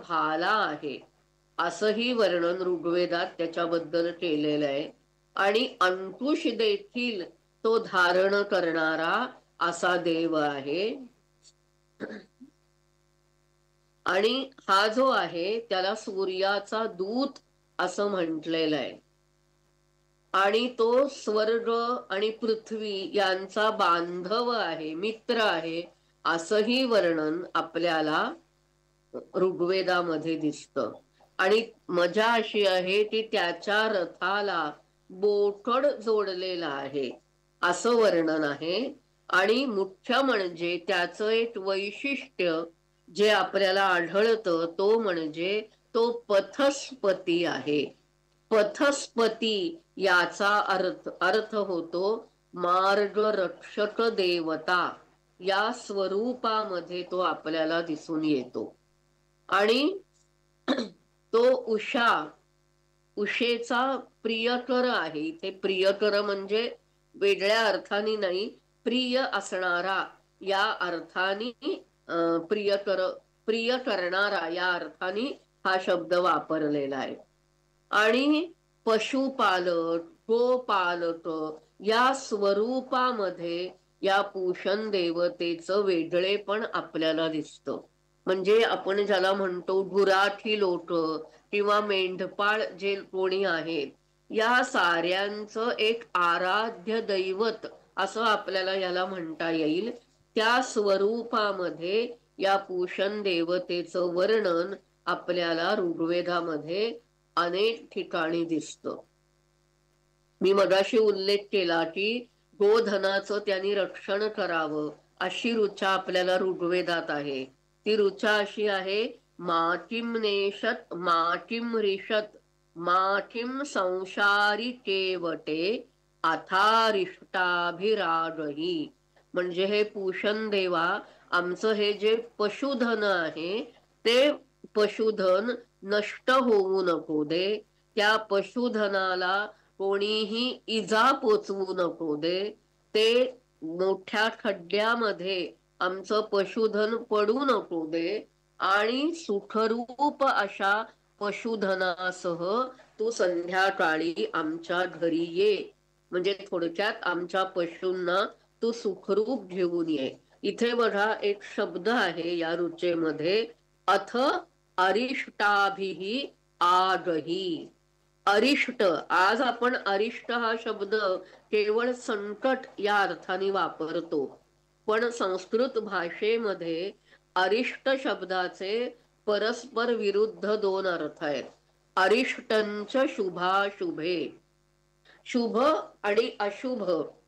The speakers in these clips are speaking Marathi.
भाला आहे असंही वर्णन ऋग्वेदात त्याच्याबद्दल केलेलं आहे. आणि अंकुश देखील तो धारण करणारा असा देव आहे. आणि हा जो आहे त्याला सूर्याचा दूत असं म्हटलेलं आहे. आणि तो स्वर्ग आणि पृथ्वी यांचा बांधव आहे, मित्र आहे, असंही वर्णन आपल्याला ऋग्वेदामध्ये दिसतं. आणि मजा अशी आहे की त्याच्या रथाला बोकड जोडलेला आहे असं वर्णन आहे. आणि मुख्य म्हणजे त्याचं एक वैशिष्ट्य जे आपल्याला आढळतं तो म्हणजे तो पथस्पती आहे. पथस्पती याचा अर्थ होतो मार्गरक्षक देवता. या स्वरूपामध्ये तो आपल्याला दिसून येतो. आणि तो उषेचा प्रियकर आहे. इथे प्रियकर म्हणजे वेगळ्या अर्थाने नाही, प्रिय असणारा या अर्थाने, प्रिय करणारा या अर्थाने हा शब्द वापरलेला आहे. आणि पशुपालक, गोपालक या स्वरूपामध्ये या पूषण देवतेचं वेगळेपण आपल्याला दिसतं. म्हणजे आपण ज्याला म्हणतो गुराठी लोक किंवा मेंढपाळ जे कोणी आहेत, या साऱ्यांचं एक आराध्य दैवत असं आपल्याला याला म्हणता येईल. त्या स्वरूपामध्ये या पूषण देवतेचं वर्णन आपल्याला ऋग्वेदामध्ये अनेक ठिकाणी दिसतं. मी मगाशी उल्लेख केला की गोधनाचं त्यांनी रक्षण करावं अशी ऋचा आपल्याला ऋग्वेदात आहे. ती ऋचा अशी आहे, माकिम नेषत माकिम रिषत माकिम संसारी केवटे अथारिष्टाभिरागही. म्हणजे हे पूषण देवा, आमचं हे जे पशुधन आहे ते पशुधन नष्ट होऊ नको दे. त्या पशुधनाला कोणीही इजा पोचवू नको दे. ते मोठ्या खड्ड्यामध्ये आमचं पशुधन पडू नको दे. आणि सुखरूप अशा पशुधनासह तू संध्याकाळी आमच्या घरी ये. म्हणजे थोडक्यात आमच्या पशूंना तू सुखरूप घेऊन ये. इथे बघा एक शब्द आहे या ऋचेमध्ये, अथ अरिष्टाभिही आगही. अरिष्ट, आज आपण अरिष्ट हा शब्द केवळ संकट या अर्थाने वापरतो. पण संस्कृत भाषेमध्ये अरिष्ट शब्दाचे परस्पर विरुद्ध दोन अर्थ आहेत. अरिष्टंच शुभाशुभे. शुभ आणि अशुभ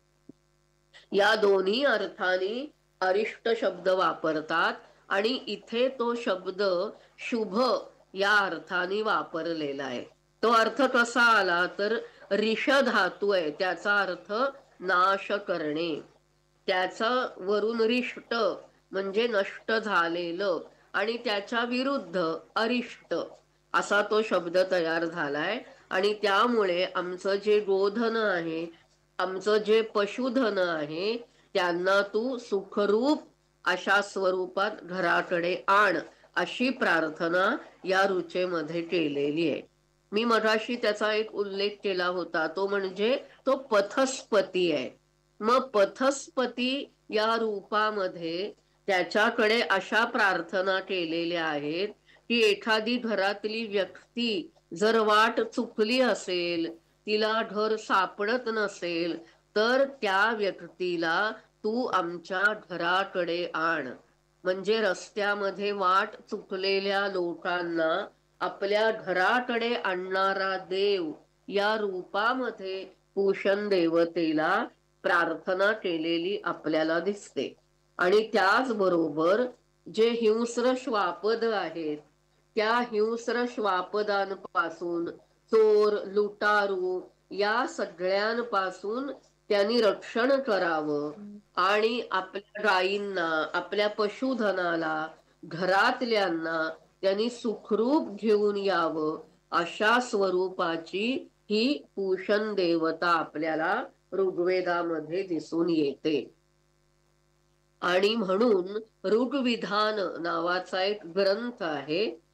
या दोन्ही अर्थाने अरिष्ट शब्द वापरतात. आणि इथे तो शब्द शुभ या अर्थाने वापरलेला आहे. तो अर्थ कसा आला तर रिष धातू आहे, त्याचा अर्थ नाश करणे. त्याचा वरून रिष्ट म्हणजे नष्ट झालेलं, आणि त्याच्या विरुद्ध अरिष्ट असा तो शब्द तयार झालाय. आणि त्यामुळे आमचं जे गोधन आहे, आमचं जे पशुधन आहे, त्यांना तू सुखरूप अशा स्वरूपात घराकडे आण अशी प्रार्थना या ऋचेमध्ये केलेली आहे. मी मगाशी त्याचा एक उल्लेख केला होता, तो म्हणजे तो पथस्पती आहे. मग पथस्पती या रूपामध्ये त्याच्याकडे अशा प्रार्थना केलेल्या आहेत की एखादी घरातली व्यक्ती जर वाट चुकली असेल, तिला घर सापडत नसेल, तर त्या व्यक्तीला तू आमच्या घराकडे आण. म्हणजे रस्त्यामध्ये वाट चुकलेल्या लोकांना आपल्या घराकडे आणणारा देव या रूपामध्ये पूषण देवतेला प्रार्थना केलेली आपल्याला दिसते. आणि त्याचबरोबर जे हिंस्र श्वापद आहेत, त्या हिंस्र श्वापदांपासून, चोर लुटारू या सगळ्यांपासून त्यांनी रक्षण करावं. आणि आपल्या गायींना, आपल्या पशुधनाला, घरातल्यांना त्यांनी सुखरूप घेऊन यावं अशा स्वरूपाची ही पूषण देवता आपल्याला ऋग्वेदामध्ये दिसून येते. आणि म्हणून ऋग्विधान नावाचा एक ग्रंथ आहे,